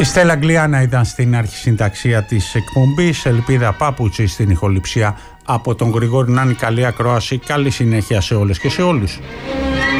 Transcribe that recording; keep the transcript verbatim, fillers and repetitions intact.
Η Στέλλα Αγγλιάνα ήταν στην αρχισυνταξία της εκπομπής, Ελπίδα Πάπουτσι στην ηχοληψία. Από τον Γρηγόρη Νάνη, καλή ακρόαση, καλή συνέχεια σε όλες και σε όλους.